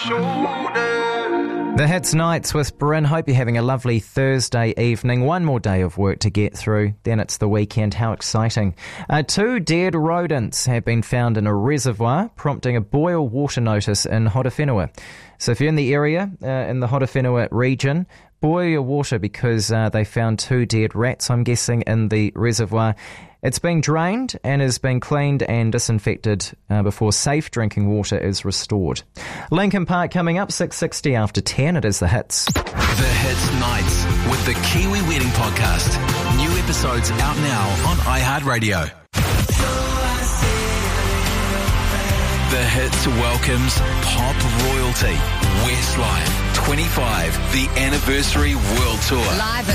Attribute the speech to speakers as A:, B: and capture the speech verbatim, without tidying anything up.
A: The Hits Nights with Bryn. Hope you're having a lovely Thursday evening. One more day of work to get through, then it's the weekend. How exciting. Uh, two dead rodents have been found in a reservoir, prompting a boil water notice in Horowhenua. So if you're in the area, uh, in the Horowhenua region, boil your water because uh, they found two dead rats, I'm guessing, in the reservoir. It's being drained and is being cleaned and disinfected uh, before safe drinking water is restored. Lincoln Park coming up, six sixty after ten. It is The Hits.
B: The Hits Nights with the Kiwi Wedding Podcast. New episodes out now on iHeartRadio. The Hits welcomes pop royalty Westlife twenty-five, the anniversary world tour.
C: Live